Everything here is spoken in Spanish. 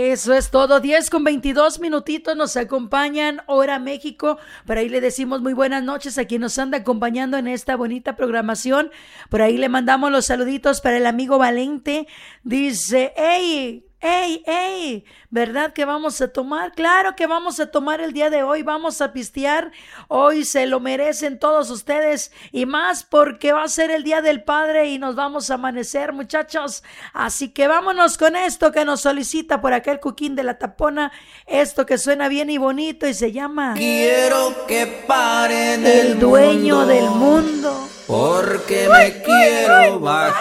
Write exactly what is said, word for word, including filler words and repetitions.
Eso es todo, diez con veintidós minutitos nos acompañan Hora México. Por ahí le decimos muy buenas noches a quien nos anda acompañando en esta bonita programación. Por ahí le mandamos los saluditos para el amigo Valente. Dice, hey, hey, hey, ¿verdad que vamos a tomar? Claro que vamos a tomar el día de hoy, vamos a pistear. Hoy se lo merecen todos ustedes y más porque va a ser el Día del Padre y nos vamos a amanecer, muchachos. Así que vámonos con esto que nos solicita por acá el Cuquín de la Tapona. Esto que suena bien y bonito y se llama Quiero que paren El el Dueño mundo, del Mundo. porque me quiero bajar.